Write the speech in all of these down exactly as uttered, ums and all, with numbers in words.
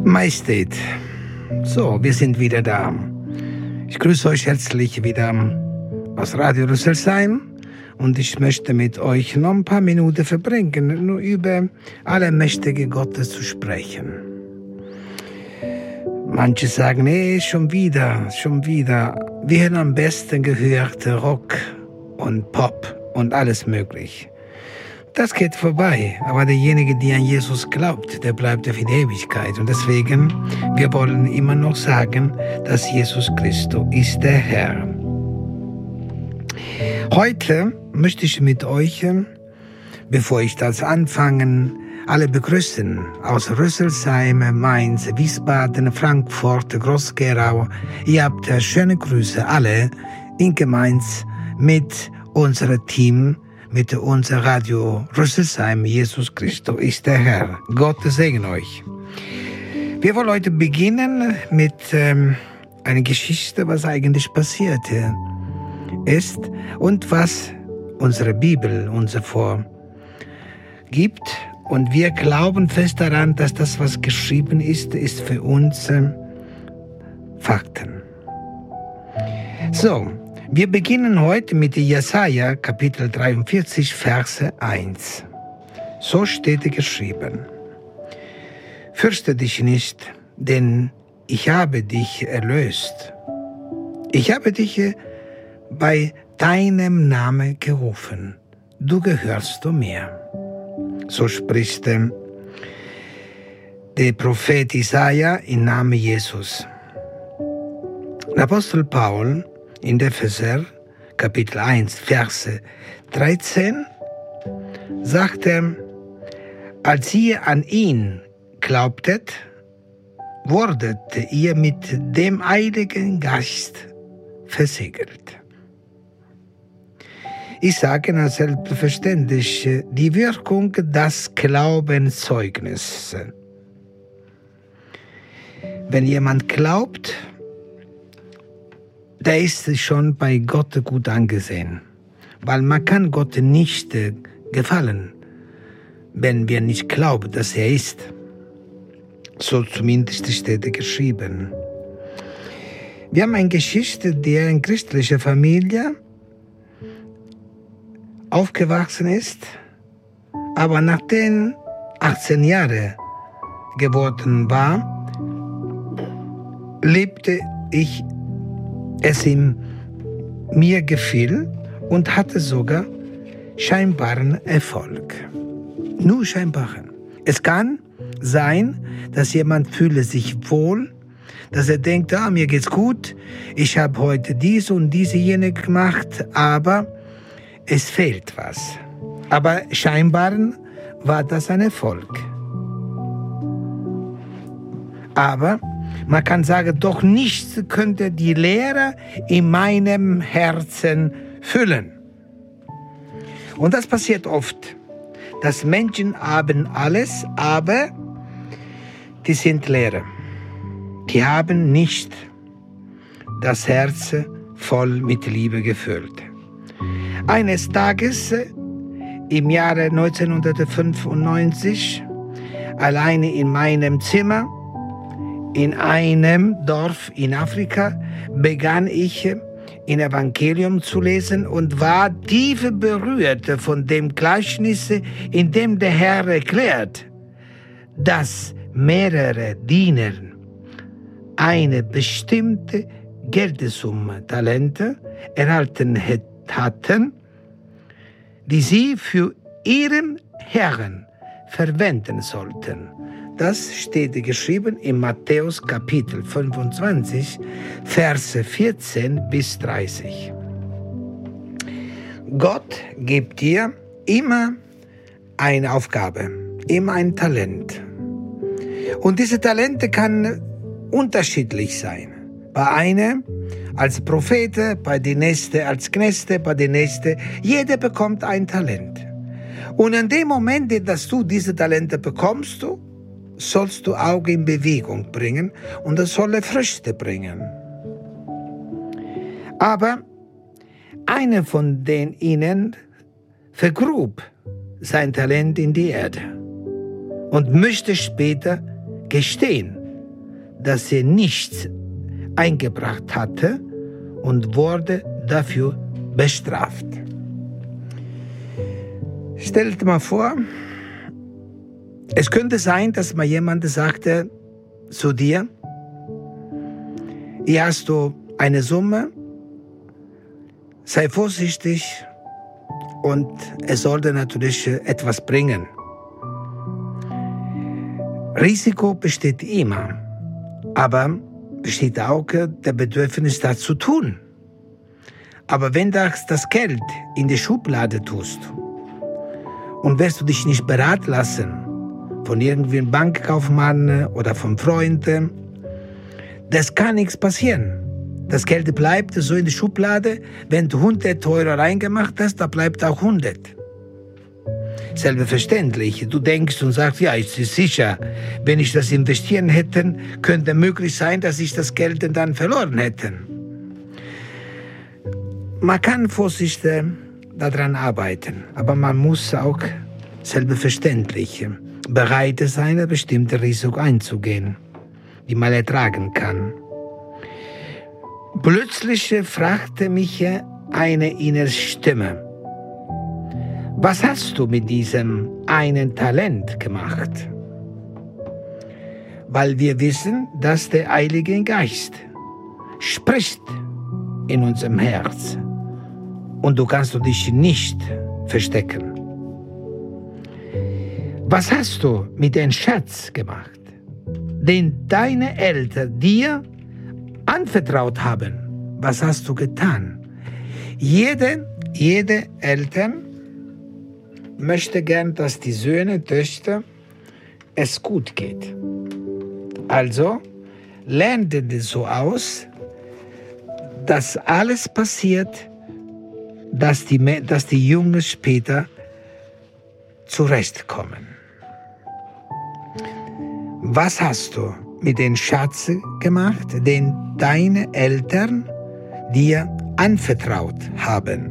Majestät. So, wir sind wieder da. Ich grüße euch herzlich wieder aus Radio Rüsselsheim und ich möchte mit euch noch ein paar Minuten verbringen, nur über alle Mächtige Gottes zu sprechen. Manche sagen, nee, schon wieder, schon wieder. Wir haben am besten gehört Rock und Pop und alles möglich. Das geht vorbei, aber derjenige, der an Jesus glaubt, der bleibt auf die Ewigkeit. Und deswegen, wir wollen immer noch sagen, dass Jesus Christus ist der Herr. Heute möchte ich mit euch, bevor ich das anfange, alle begrüßen aus Rüsselsheim, Mainz, Wiesbaden, Frankfurt, Groß-Gerau. Ihr habt schöne Grüße alle in Mainz mit unserem Team, mit unserem Radio Rüsselsheim. Jesus Christus ist der Herr. Gott segne euch. Wir wollen heute beginnen mit ähm, einer Geschichte, was eigentlich passierte ist und was unsere Bibel uns vorgibt. Und wir glauben fest daran, dass das, was geschrieben ist, ist für uns äh, Fakten. So, wir beginnen heute mit Jesaja, Kapitel dreiundvierzig, Verse eins. So steht geschrieben: Fürchte dich nicht, denn ich habe dich erlöst. Ich habe dich bei deinem Namen gerufen. Du gehörst zu mir. So spricht der Prophet Jesaja im Namen Jesus. Der Apostel Paul in der Epheser, Kapitel eins, Verse dreizehn, sagt er, als ihr an ihn glaubtet, wurdet ihr mit dem Heiligen Geist versiegelt. Ich sage das selbstverständlich, die Wirkung des Glaubenszeugnisses. Wenn jemand glaubt, der ist schon bei Gott gut angesehen. Weil man kann Gott nicht gefallen, wenn wir nicht glauben, dass er ist. So zumindest steht geschrieben. Wir haben eine Geschichte, die in christlicher Familie aufgewachsen ist, aber nachdem achtzehn Jahre geworden war, lebte ich es in mir gefiel und hatte sogar scheinbaren Erfolg. Nur scheinbaren. Es kann sein, dass jemand fühle sich wohl, dass er denkt, ah, mir geht's gut, ich habe heute dies und diese jene gemacht, aber es fehlt was. Aber scheinbar war das ein Erfolg. Aber man kann sagen, doch nichts könnte die Leere in meinem Herzen füllen. Und das passiert oft, dass Menschen haben alles, aber die sind leer. Die haben nicht das Herz voll mit Liebe gefüllt. Eines Tages im Jahre neunzehnhundertfünfundneunzig, alleine in meinem Zimmer, in einem Dorf in Afrika, begann ich ein Evangelium zu lesen und war tief berührt von dem Gleichnis, in dem der Herr erklärt, dass mehrere Diener eine bestimmte Geldsumme, Talente, erhalten hatten, die sie für ihren Herrn verwenden sollten. Das steht geschrieben in Matthäus Kapitel fünfundzwanzig, Verse vierzehn bis dreißig. Gott gibt dir immer eine Aufgabe, immer ein Talent. Und diese Talente kann unterschiedlich sein. Bei einem als Prophet, bei der nächste als Knechte, bei der nächste. Jeder bekommt ein Talent. Und in dem Moment, dass du diese Talente bekommst, du, sollst du auch in Bewegung bringen und das soll Früchte bringen. Aber einer von den ihnen vergrub sein Talent in die Erde und möchte später gestehen, dass er nichts eingebracht hatte und wurde dafür bestraft. Stellt mal vor, es könnte sein, dass mal jemand sagte zu dir, hier hast du eine Summe, sei vorsichtig und es sollte natürlich etwas bringen. Risiko besteht immer, aber besteht auch der Bedürfnis, das zu tun. Aber wenn du das Geld in die Schublade tust und wirst du dich nicht beraten lassen von irgendeinem Bankkaufmann oder von Freunden, das kann nichts passieren. Das Geld bleibt so in der Schublade. Wenn du hundert Euro reingemacht hast, da bleibt auch hundert. Selbstverständlich. Du denkst und sagst, ja, es ist sicher, wenn ich das investieren hätte, könnte möglich sein, dass ich das Geld dann verloren hätte. Man kann vorsichtig daran arbeiten, aber man muss auch selbstverständlich bereit sein, ein bestimmtes Risiko einzugehen, die man ertragen kann. Plötzlich fragte mich eine innere Stimme, was hast du mit diesem einen Talent gemacht? Weil wir wissen, dass der Heilige Geist spricht in unserem Herz und du kannst dich nicht verstecken. Was hast du mit dem Schatz gemacht, den deine Eltern dir anvertraut haben? Was hast du getan? Jede, jede Eltern möchte gern, dass die Söhne, Töchter es gut geht. Also lernt es so aus, dass alles passiert, dass die, dass die Jungen später zurechtkommen. Was hast du mit dem Schatz gemacht, den deine Eltern dir anvertraut haben?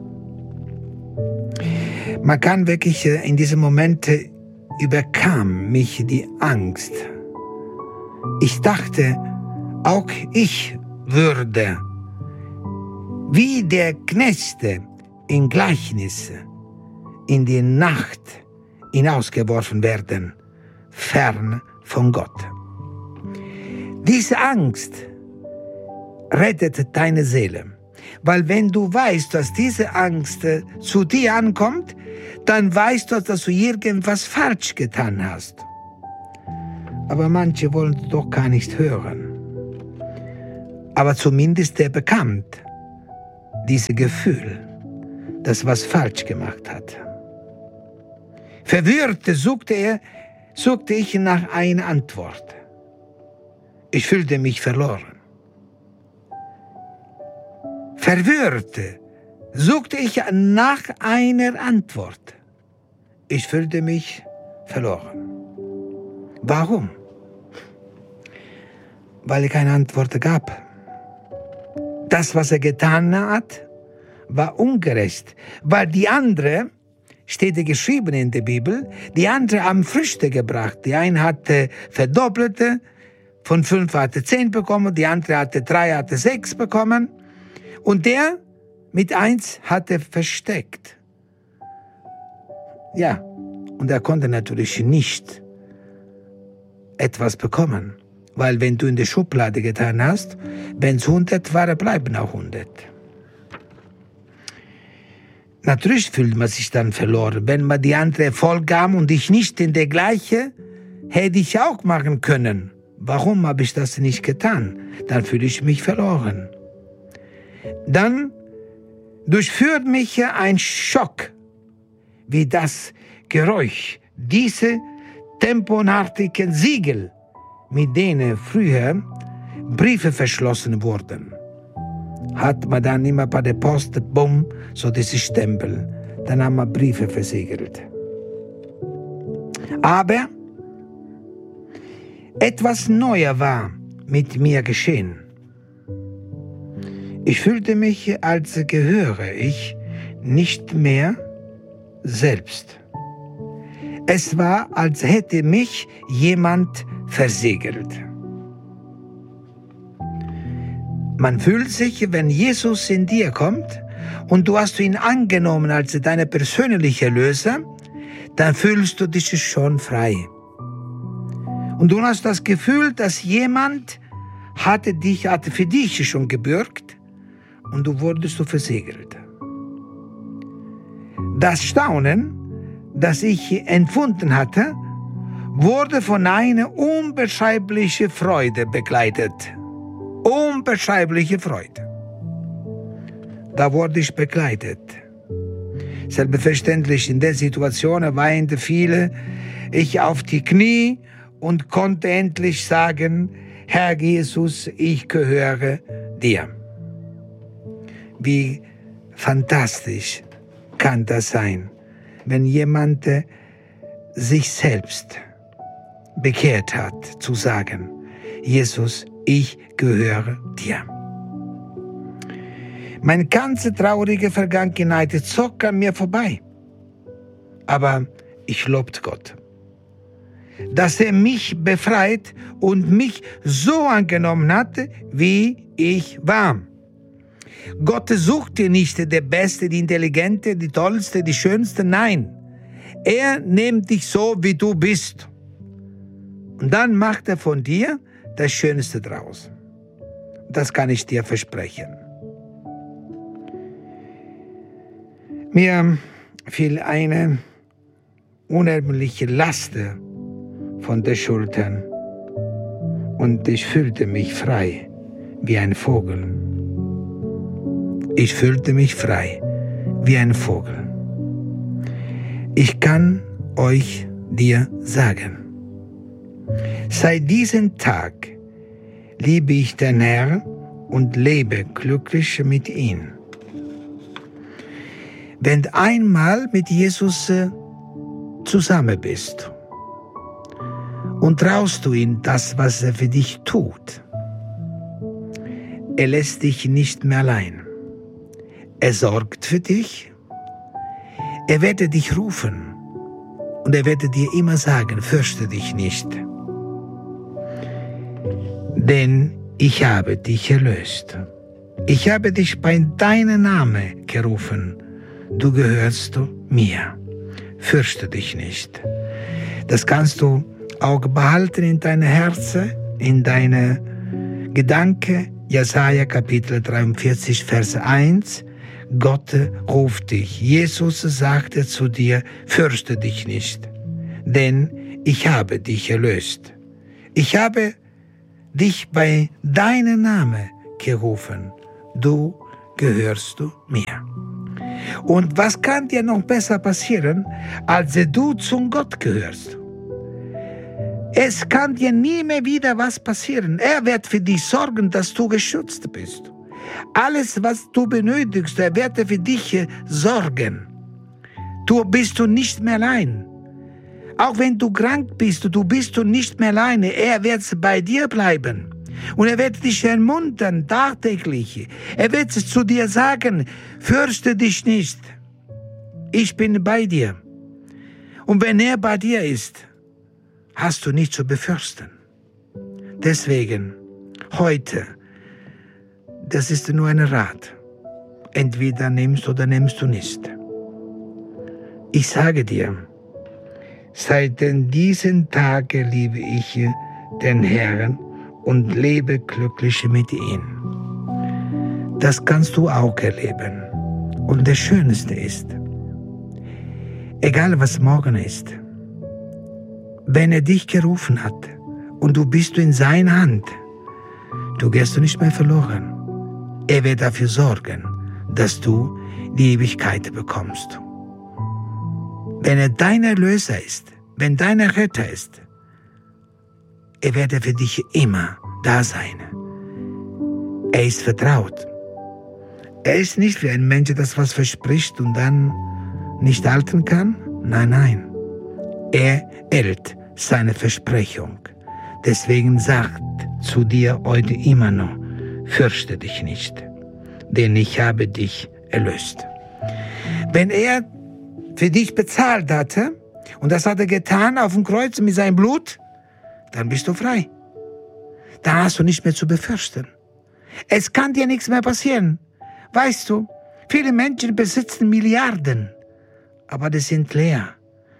Man kann wirklich, in diesem Moment überkam mich die Angst. Ich dachte, auch ich würde, wie der Knechte in Gleichnissen, in die Nacht hinausgeworfen werden, fern von Gott. Diese Angst rettet deine Seele. Weil wenn du weißt, dass diese Angst zu dir ankommt, dann weißt du, dass du irgendwas falsch getan hast. Aber manche wollen doch gar nicht hören. Aber zumindest er bekommt dieses Gefühl, dass was falsch gemacht hat. Verwirrt suchte er, suchte ich nach einer Antwort. Ich fühlte mich verloren. Verwirrt suchte ich nach einer Antwort. Ich fühlte mich verloren. Warum? Weil er keine Antwort gab. Das, was er getan hat, war ungerecht, weil die andere, steht geschrieben in der Bibel, die andere haben Früchte gebracht. Die eine hatte verdoppelte, von fünf hatte zehn bekommen, die andere hatte drei, hatte sechs bekommen. Und der mit eins hatte versteckt. Ja, und er konnte natürlich nicht etwas bekommen. Weil wenn du in die Schublade getan hast, wenn es hundert war, bleiben auch hundert. Natürlich fühlt man sich dann verloren. Wenn man die andere Erfolg gab und ich nicht in der gleiche, hätte ich auch machen können. Warum habe ich das nicht getan? Dann fühle ich mich verloren. Dann durchführt mich ein Schock, wie das Geräusch, diese temponartigen Siegel, mit denen früher Briefe verschlossen wurden. Hat man dann immer bei der Post, bumm, so diese Stempel, dann haben wir Briefe versiegelt. Aber etwas Neues war mit mir geschehen. Ich fühlte mich, als gehöre ich nicht mehr selbst. Es war, als hätte mich jemand versiegelt. Man fühlt sich, wenn Jesus in dir kommt und du hast ihn angenommen als deine persönliche Erlöser, dann fühlst du dich schon frei. Und du hast das Gefühl, dass jemand hatte dich, hatte für dich schon gebürgt und du wurdest so versiegelt. Das Staunen, das ich empfunden hatte, wurde von einer unbeschreiblichen Freude begleitet. Unbeschreibliche Freude. Da wurde ich begleitet. Selbstverständlich in der Situation weinten viele, ich auf die Knie und konnte endlich sagen, Herr Jesus, ich gehöre dir. Wie fantastisch kann das sein, wenn jemand sich selbst bekehrt hat, zu sagen, Jesus, ich gehöre dir. Meine ganze traurige Vergangenheit zog an mir vorbei. Aber ich lobte Gott, dass er mich befreit und mich so angenommen hatte, wie ich war. Gott suchte nicht der Beste, die Intelligente, die Tollste, die Schönste, nein. Er nimmt dich so, wie du bist. Und dann macht er von dir das Schönste draus. Das kann ich dir versprechen. Mir fiel eine unheimliche Last von den Schultern und ich fühlte mich frei wie ein Vogel. Ich fühlte mich frei wie ein Vogel. Ich kann euch dir sagen, seit diesem Tag liebe ich den Herrn und lebe glücklich mit ihm. Wenn du einmal mit Jesus zusammen bist und traust du ihm das, was er für dich tut, er lässt dich nicht mehr allein. Er sorgt für dich, er wird dich rufen und er wird dir immer sagen, fürchte dich nicht. Denn ich habe dich erlöst. Ich habe dich bei deinem Namen gerufen. Du gehörst mir. Fürchte dich nicht. Das kannst du auch behalten in deinem Herzen, in deine Gedanken. Jesaja Kapitel dreiundvierzig, Vers eins. Gott ruft dich. Jesus sagte zu dir, fürchte dich nicht, denn ich habe dich erlöst. Ich habe dich bei deinem Namen gerufen. Du gehörst du mir. Und was kann dir noch besser passieren, als du zum Gott gehörst? Es kann dir nie mehr wieder was passieren. Er wird für dich sorgen, dass du geschützt bist. Alles, was du benötigst, er wird für dich sorgen. Du bist du nicht mehr allein. Auch wenn du krank bist, du bist du nicht mehr alleine. Er wird bei dir bleiben. Und er wird dich ermuntern, tagtäglich. Er wird zu dir sagen, fürchte dich nicht. Ich bin bei dir. Und wenn er bei dir ist, hast du nichts zu befürchten. Deswegen, heute, das ist nur ein Rat. Entweder nimmst oder nimmst du nicht. Ich sage dir, seit diesem Tage liebe ich den Herrn und lebe glücklich mit ihm. Das kannst du auch erleben. Und das Schönste ist, egal was morgen ist, wenn er dich gerufen hat und du bist in seiner Hand, du gehst nicht mehr verloren. Er wird dafür sorgen, dass du die Ewigkeit bekommst. Wenn er dein Erlöser ist, wenn dein Retter ist, er wird für dich immer da sein. Er ist vertraut. Er ist nicht wie ein Mensch, das was verspricht und dann nicht halten kann. Nein, nein. Er hält seine Versprechung. Deswegen sagt zu dir heute immer noch, fürchte dich nicht, denn ich habe dich erlöst. Wenn er für dich bezahlt hatte, und das hat er getan auf dem Kreuz mit seinem Blut, dann bist du frei. Dann hast du nicht mehr zu befürchten. Es kann dir nichts mehr passieren. Weißt du, viele Menschen besitzen Milliarden, aber die sind leer.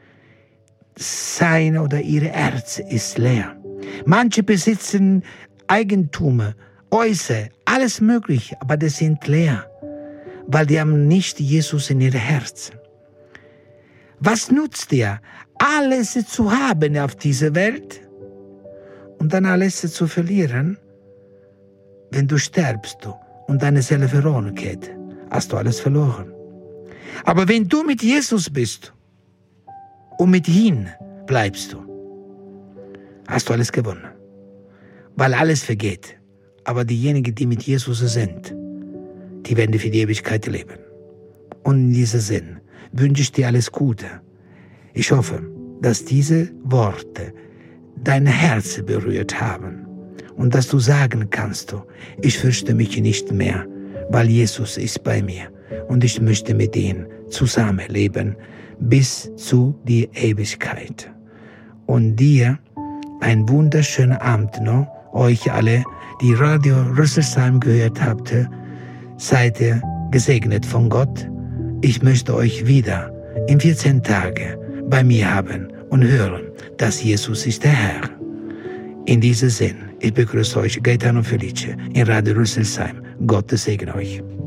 Sein oder ihr Herz ist leer. Manche besitzen Eigentum, Häuser, alles mögliche, aber die sind leer, weil die haben nicht Jesus in ihrem Herzen. Was nutzt dir, alles zu haben auf dieser Welt und dann alles zu verlieren? Wenn du stirbst und deine Seele verloren geht, hast du alles verloren. Aber wenn du mit Jesus bist und mit ihm bleibst du, hast du alles gewonnen. Weil alles vergeht. Aber diejenigen, die mit Jesus sind, die werden für die Ewigkeit leben. Und in diesem Sinn wünsche ich dir alles Gute. Ich hoffe, dass diese Worte dein Herz berührt haben und dass du sagen kannst, ich fürchte mich nicht mehr, weil Jesus ist bei mir und ich möchte mit ihm zusammenleben bis zu der Ewigkeit. Und dir einen wunderschönen Abend noch, euch alle, die Radio Rüsselsheim gehört habt, seid ihr gesegnet von Gott. Ich möchte euch wieder in vierzehn Tagen bei mir haben und hören, dass Jesus ist der Herr. In diesem Sinn, ich begrüße euch Gaetano Felice in Radio Rüsselsheim. Gott segne euch.